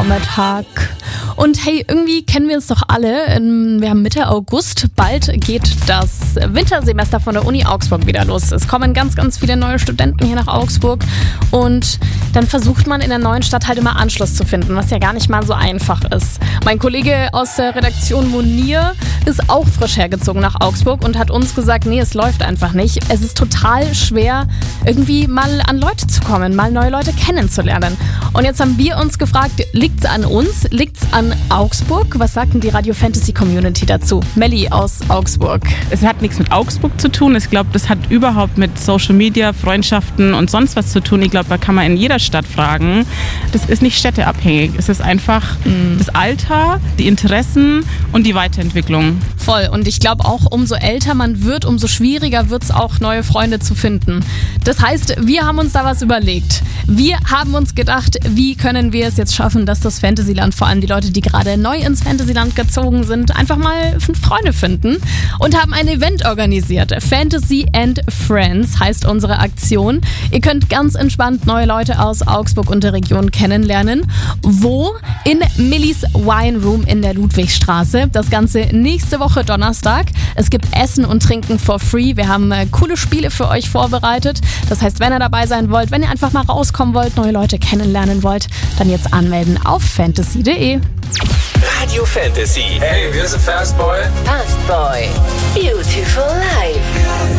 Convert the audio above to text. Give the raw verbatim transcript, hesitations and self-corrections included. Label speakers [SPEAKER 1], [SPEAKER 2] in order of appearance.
[SPEAKER 1] Nachmittag. Und hey, irgendwie kennen wir es doch alle. Wir haben Mitte August. Bald geht das Wintersemester von der Uni Augsburg wieder los. Es kommen ganz, ganz viele neue Studenten hier nach Augsburg. Und dann versucht man in der neuen Stadt halt immer Anschluss zu finden, was ja gar nicht mal so einfach ist. Mein Kollege aus der Redaktion Munir ist auch frisch hergezogen nach Augsburg und hat uns gesagt, nee, es läuft einfach nicht. Es ist total schwer, irgendwie mal an Leute zu kommen, mal neue Leute kennenzulernen. Und jetzt haben wir uns gefragt, liegt's an uns? Liegt's an Augsburg? Was sagt denn die Radio Fantasy Community dazu? Melli aus Augsburg.
[SPEAKER 2] Es hat nichts mit Augsburg zu tun. Ich glaube, das hat überhaupt mit Social Media, Freundschaften und sonst was zu tun. Ich glaube, da kann man in jeder Stadt fragen. Das ist nicht städteabhängig. Es ist einfach mhm. das Alter, die Interessen und die Weiterentwicklung.
[SPEAKER 1] Voll. Und ich glaube auch, umso älter man wird, umso schwieriger wird es auch, neue Freunde zu finden. Das heißt, wir haben uns da was überlegt. Wir haben uns gedacht, wie können wir es jetzt schaffen, dass das Fantasyland, vor allem die Leute, die gerade neu ins Fantasyland gezogen sind, einfach mal fünf Freunde finden und haben ein Event organisiert. Fantasy and Friends heißt unsere Aktion. Ihr könnt ganz entspannt neue Leute aus Augsburg und der Region kennenlernen. Wo? In Millis Wine Room in der Ludwigstraße. Das Ganze nächste Woche Donnerstag. Es gibt Essen und Trinken for free. Wir haben äh, coole Spiele für euch vorbereitet. Das heißt, wenn ihr dabei sein wollt, wenn ihr einfach mal rauskommen wollt, neue Leute kennenlernen wollt, dann jetzt anmelden auf fantasy punkt de.
[SPEAKER 3] Radio Fantasy.
[SPEAKER 4] Hey, wir sind Fast Boy.
[SPEAKER 5] Fast Boy. Beautiful Life.